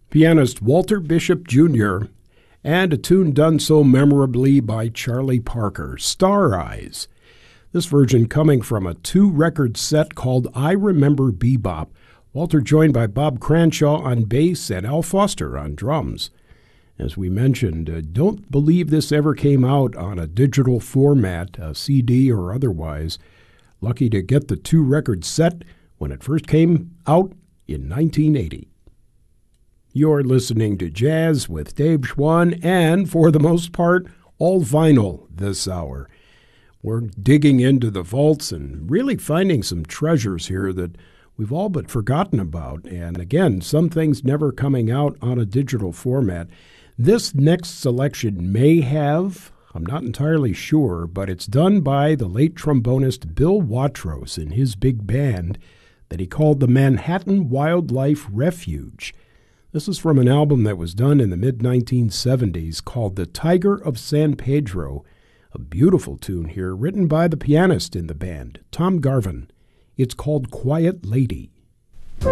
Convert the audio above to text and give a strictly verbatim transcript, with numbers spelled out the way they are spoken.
pianist Walter Bishop Junior, and a tune done so memorably by Charlie Parker, Star Eyes. This version coming from a two-record set called I Remember Bebop. Walter joined by Bob Cranshaw on bass and Al Foster on drums. As we mentioned, uh, don't believe this ever came out on a digital format, a C D or otherwise. Lucky to get the two-record set when it first came out in nineteen eighty. You're listening to Jazz with Dave Schwann, and for the most part, all vinyl this hour. We're digging into the vaults and really finding some treasures here that we've all but forgotten about. And again, some things never coming out on a digital format. This next selection may have, I'm not entirely sure, but it's done by the late trombonist Bill Watrous and his big band that he called the Manhattan Wildlife Refuge. This is from an album that was done in the mid nineteen seventies called The Tiger of San Pedro. A beautiful tune here, written by the pianist in the band, Tom Garvin. It's called Quiet Lady.